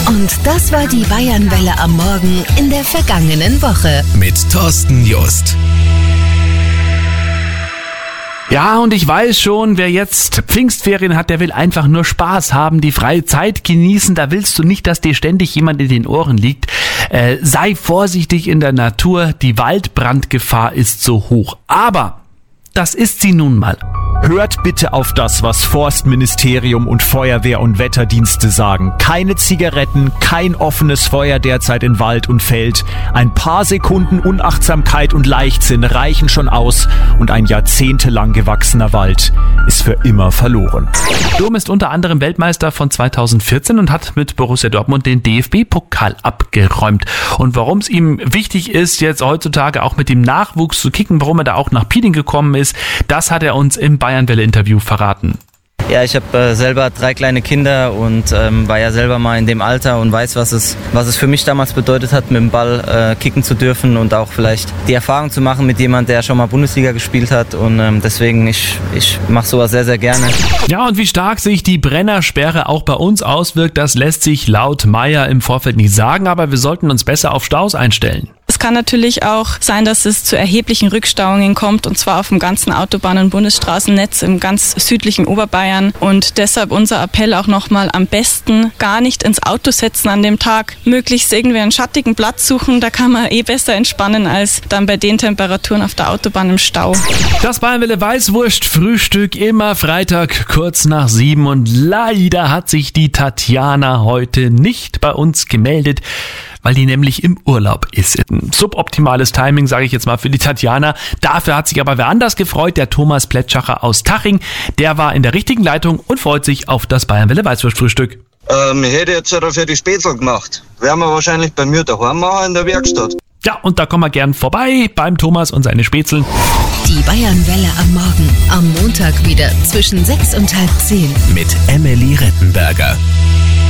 Und das war die Bayernwelle am Morgen in der vergangenen Woche. Mit Thorsten Just. Ja, und ich weiß schon, wer jetzt Pfingstferien hat, der will einfach nur Spaß haben, die freie Zeit genießen. Da willst du nicht, dass dir ständig jemand in den Ohren liegt. Sei vorsichtig in der Natur, die Waldbrandgefahr ist so hoch. Aber das ist sie nun mal. Hört bitte auf das, was Forstministerium und Feuerwehr und Wetterdienste sagen. Keine Zigaretten, kein offenes Feuer derzeit in Wald und Feld. Ein paar Sekunden Unachtsamkeit und Leichtsinn reichen schon aus und ein jahrzehntelang gewachsener Wald ist für immer verloren. Sturm ist unter anderem Weltmeister von 2014 und hat mit Borussia Dortmund den DFB-Pokal abgeräumt. Und warum es ihm wichtig ist, jetzt heutzutage auch mit dem Nachwuchs zu kicken, warum er da auch nach Pieting gekommen ist, das hat er uns im Bayernwelle-Interview verraten. Ja, ich habe selber 3 kleine Kinder und war ja selber mal in dem Alter und weiß, was es für mich damals bedeutet hat, mit dem Ball kicken zu dürfen und auch vielleicht die Erfahrung zu machen mit jemand, der schon mal Bundesliga gespielt hat. Und deswegen, ich mache sowas sehr, sehr gerne. Ja, und wie stark sich die Brennersperre auch bei uns auswirkt, das lässt sich laut Meier im Vorfeld nicht sagen, aber wir sollten uns besser auf Staus einstellen. Es kann natürlich auch sein, dass es zu erheblichen Rückstauungen kommt, und zwar auf dem ganzen Autobahn- und Bundesstraßennetz im ganz südlichen Oberbayern. Und deshalb unser Appell auch nochmal, am besten gar nicht ins Auto setzen an dem Tag. Möglichst irgendwie einen schattigen Platz suchen, da kann man besser entspannen als dann bei den Temperaturen auf der Autobahn im Stau. Das Bayernwelle Weißwurst-Frühstück immer Freitag kurz nach 7 und leider hat sich die Tatjana heute nicht bei uns gemeldet, weil die nämlich im Urlaub ist. Suboptimales Timing, sage ich jetzt mal, für die Tatjana. Dafür hat sich aber wer anders gefreut, der Thomas Plätschacher aus Taching. Der war in der richtigen Leitung und freut sich auf das Bayernwelle Weißwurstfrühstück. Ich hätte jetzt für die Spätzle gemacht. Werden wir wahrscheinlich bei mir daheim machen in der Werkstatt. Ja, und da kommen wir gern vorbei beim Thomas und seine Spätzle. Die Bayernwelle am Morgen. Am Montag wieder zwischen 6 und halb 10. Mit Emily Rettenberger.